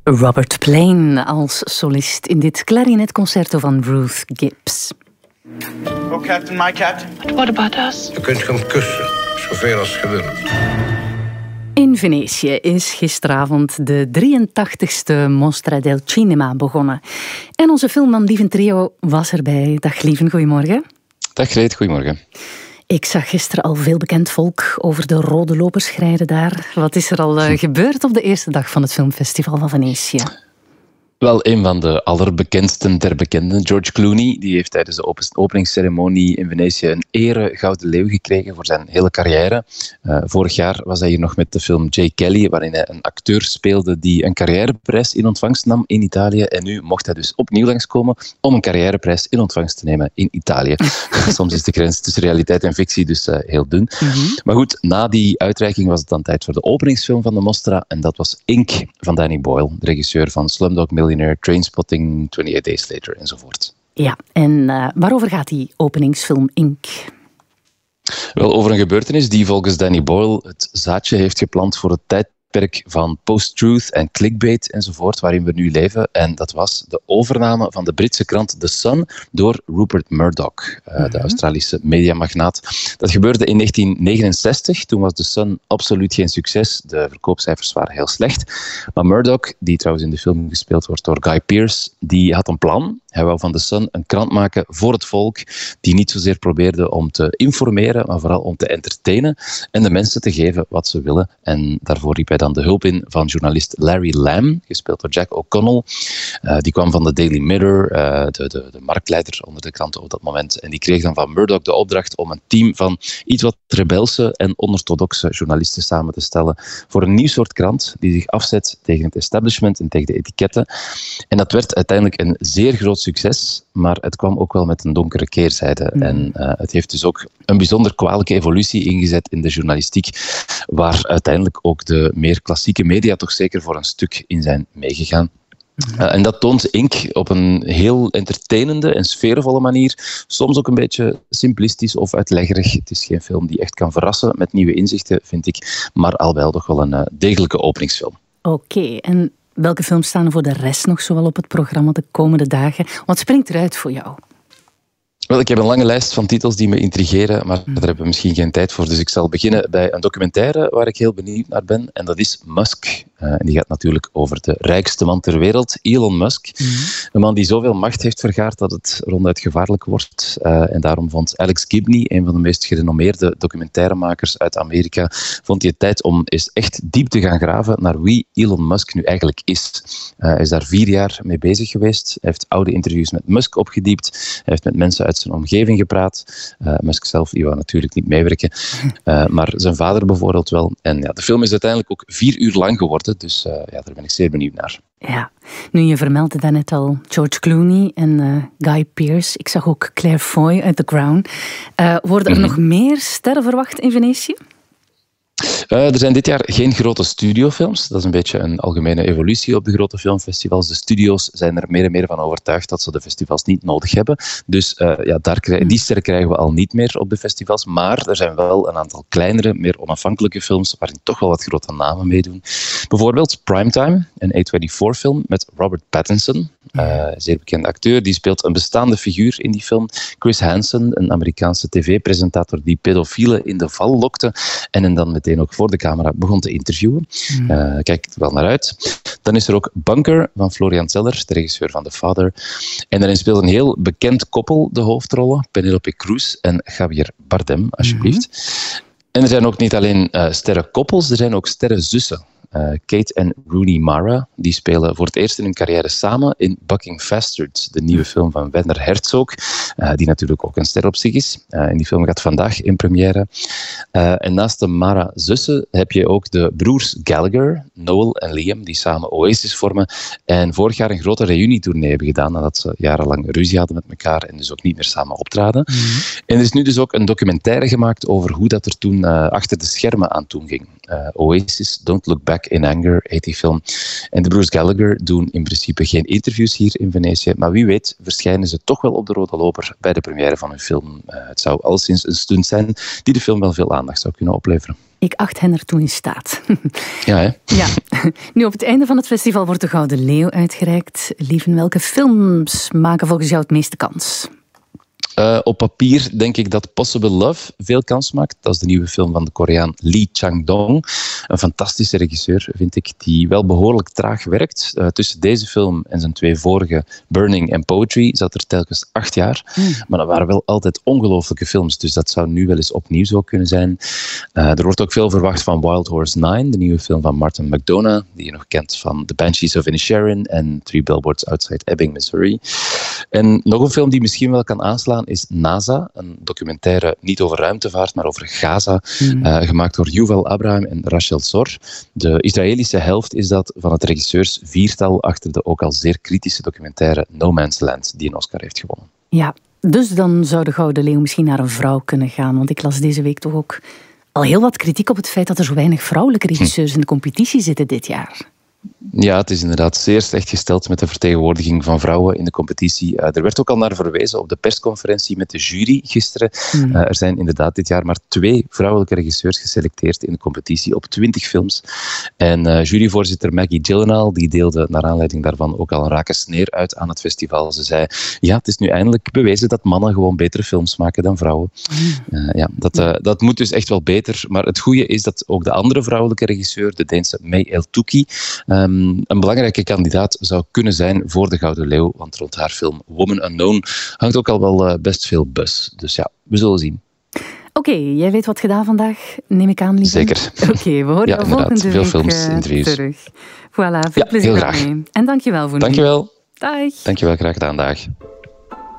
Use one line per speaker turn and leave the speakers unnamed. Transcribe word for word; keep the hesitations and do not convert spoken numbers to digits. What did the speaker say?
Robert Plant als solist in dit klarinetconcerto van Ruth Gibbs.
Oh, Captain, my Captain.
But what about us?
Je kunt gaan kussen, zoveel als je wilt.
In Venetië is gisteravond de drieëntachtigste Mostra del Cinema begonnen. En onze filmman Lieven Trio was erbij. Dag Lieven, goedemorgen.
Dag Greet, goedemorgen.
Ik zag gisteren al veel bekend volk over de rode lopers schrijden daar. Wat is er al uh, gebeurd op de eerste dag van het filmfestival van Venetië?
Wel, een van de allerbekendsten der bekenden, George Clooney, die heeft tijdens de openingsceremonie in Venetië een ere Gouden Leeuw gekregen voor zijn hele carrière. Uh, vorig jaar was hij hier nog met de film Jay Kelly, waarin hij een acteur speelde die een carrièreprijs in ontvangst nam in Italië. En nu mocht hij dus opnieuw langskomen om een carrièreprijs in ontvangst te nemen in Italië. Soms is de grens tussen realiteit en fictie dus uh, heel dun. Mm-hmm. Maar goed, na die uitreiking was het dan tijd voor de openingsfilm van de Mostra. En dat was Ink van Danny Boyle, de regisseur van Slumdog Millionaire, Trainspotting, twenty-eight Days Later enzovoort.
Ja, en uh, waarover gaat die openingsfilm Ink?
Wel, over een gebeurtenis die volgens Danny Boyle het zaadje heeft geplant voor het tijdperk van post-truth en clickbait enzovoort, waarin we nu leven. En dat was de overname van de Britse krant The Sun door Rupert Murdoch, uh, mm-hmm. de Australische mediamagnaat. Dat gebeurde in negentien negenenzestig. Toen was The Sun absoluut geen succes. De verkoopcijfers waren heel slecht. Maar Murdoch, die trouwens in de film gespeeld wordt door Guy Pearce, die had een plan. Hij wou van The Sun een krant maken voor het volk, die niet zozeer probeerde om te informeren, maar vooral om te entertainen en de mensen te geven wat ze willen. En daarvoor riep hij dan de hulp in van journalist Larry Lamb, gespeeld door Jack O'Connell. Uh, die kwam van de Daily Mirror, uh, de, de, de marktleider onder de kranten op dat moment. En die kreeg dan van Murdoch de opdracht om een team van iets wat rebelse en onorthodoxe journalisten samen te stellen voor een nieuw soort krant die zich afzet tegen het establishment en tegen de etiketten. En dat werd uiteindelijk een zeer groot succes, maar het kwam ook wel met een donkere keerzijde. Mm. En uh, het heeft dus ook een bijzonder kwalijke evolutie ingezet in de journalistiek, waar uiteindelijk ook de meer klassieke media toch zeker voor een stuk in zijn meegegaan. Uh, en dat toont Ink op een heel entertainende en sfeervolle manier. Soms ook een beetje simplistisch of uitleggerig. Het is geen film die echt kan verrassen met nieuwe inzichten, vind ik. Maar al wel toch wel een uh, degelijke openingsfilm.
Oké, okay, en welke films staan er voor de rest nog zowel op het programma de komende dagen? Wat springt eruit voor jou?
Wel, ik heb een lange lijst van titels die me intrigeren, maar daar hebben we misschien geen tijd voor. Dus ik zal beginnen bij een documentaire waar ik heel benieuwd naar ben. En dat is Musk. Uh, en die gaat natuurlijk over de rijkste man ter wereld, Elon Musk. Mm-hmm. Een man die zoveel macht heeft vergaard dat het ronduit gevaarlijk wordt. Uh, en daarom vond Alex Gibney, een van de meest gerenommeerde documentairemakers uit Amerika, vond hij het tijd om eens echt diep te gaan graven naar wie Elon Musk nu eigenlijk is. Uh, hij is daar vier jaar mee bezig geweest. Hij heeft oude interviews met Musk opgediept. Hij heeft met mensen uit zijn omgeving gepraat. Uh, Musk zelf die wou natuurlijk niet meewerken. Uh, maar zijn vader bijvoorbeeld wel. En ja, de film is uiteindelijk ook vier uur lang geworden. Dus uh, ja, daar ben ik zeer benieuwd naar.
Ja, nu je vermeldde daarnet al George Clooney en uh, Guy Pearce. Ik zag ook Claire Foy uit The Crown. Uh, worden er mm-hmm. nog meer sterren verwacht in Venetië?
Uh, er zijn dit jaar geen grote studiofilms. Dat is een beetje een algemene evolutie op de grote filmfestivals. De studio's zijn er meer en meer van overtuigd dat ze de festivals niet nodig hebben. Dus uh, ja, daar krijg, die sterren krijgen we al niet meer op de festivals. Maar er zijn wel een aantal kleinere, meer onafhankelijke films waarin toch wel wat grote namen meedoen. Bijvoorbeeld Primetime, een A vierentwintig film met Robert Pattinson. Uh, zeer bekende acteur. Die speelt een bestaande figuur in die film. Chris Hansen, een Amerikaanse tv-presentator die pedofielen in de val lokte en hen dan meteen ook voor de camera begon te interviewen. Mm. Uh, kijk er wel naar uit. Dan is er ook Bunker van Florian Zeller, de regisseur van The Father. En daarin speelt een heel bekend koppel de hoofdrollen. Penelope Cruz en Javier Bardem, alsjeblieft. Mm-hmm. En er zijn ook niet alleen uh, sterrenkoppels, er zijn ook sterrenzussen. Uh, Kate en Rooney Mara, die spelen voor het eerst in hun carrière samen in Bucking Fastard, de nieuwe film van Werner Herzog, uh, die natuurlijk ook een ster op zich is. Uh, en die film gaat vandaag in première. Uh, en naast de Mara-zussen heb je ook de broers Gallagher, Noel en Liam, die samen Oasis vormen en vorig jaar een grote reunietournee hebben gedaan, nadat ze jarenlang ruzie hadden met elkaar en dus ook niet meer samen optraden. Mm-hmm. En er is nu dus ook een documentaire gemaakt over hoe dat er toen uh, achter de schermen aan toe ging. Uh, Oasis, Don't Look Back Back in Anger heet die film. En de Bruce Gallagher doen in principe geen interviews hier in Venetië, maar wie weet verschijnen ze toch wel op de rode loper bij de première van hun film. Uh, het zou alleszins een stunt zijn die de film wel veel aandacht zou kunnen opleveren.
Ik acht hen ertoe in staat.
Ja, hè?
Ja. Nu, op het einde van het festival wordt de Gouden Leeuw uitgereikt. Lieven, welke films maken volgens jou het meeste kans?
Uh, op papier denk ik dat Possible Love veel kans maakt. Dat is de nieuwe film van de Koreaan Lee Chang-dong. Een fantastische regisseur, vind ik, die wel behoorlijk traag werkt. Uh, tussen deze film en zijn twee vorige, Burning en Poetry, zat er telkens acht jaar. Mm. Maar dat waren wel altijd ongelooflijke films, dus dat zou nu wel eens opnieuw zo kunnen zijn. Uh, er wordt ook veel verwacht van Wild Horse nine, de nieuwe film van Martin McDonagh, die je nog kent van The Banshees of Inisherin en Three Billboards Outside Ebbing, Missouri. En nog een film die misschien wel kan aanslaan is NASA, een documentaire niet over ruimtevaart, maar over Gaza, mm. uh, gemaakt door Yuval Abraham en Rachel Zor. De Israëlische helft is dat van het regisseursviertal achter de ook al zeer kritische documentaire No Man's Land, die een Oscar heeft gewonnen.
Ja, dus dan zou de Gouden Leeuw misschien naar een vrouw kunnen gaan, want ik las deze week toch ook al heel wat kritiek op het feit dat er zo weinig vrouwelijke regisseurs hm. in de competitie zitten dit jaar.
Ja, het is inderdaad zeer slecht gesteld met de vertegenwoordiging van vrouwen in de competitie. Uh, er werd ook al naar verwezen op de persconferentie met de jury gisteren. Mm. Uh, er zijn inderdaad dit jaar maar twee vrouwelijke regisseurs geselecteerd in de competitie op twintig films. En uh, juryvoorzitter Maggie Gyllenhaal die deelde naar aanleiding daarvan ook al een rake sneer uit aan het festival. Ze zei, ja, het is nu eindelijk bewezen dat mannen gewoon betere films maken dan vrouwen. Mm. Uh, ja, dat, uh, dat moet dus echt wel beter. Maar het goede is dat ook de andere vrouwelijke regisseur, de Deense May Eltuki, Um, een belangrijke kandidaat zou kunnen zijn voor de Gouden Leeuw, want rond haar film Woman Unknown hangt ook al wel uh, best veel buzz. Dus ja, we zullen zien.
Oké, okay, jij weet wat gedaan vandaag, neem ik aan, lieve.
Zeker.
Oké, okay, we horen
ja,
jou volgende
veel
week
films,
uh,
interviews.
terug. Voilà, veel
ja,
plezier
heel graag.
ermee. En dankjewel voor nu.
Dankjewel.
Dag.
Dankjewel, graag gedaan, dag.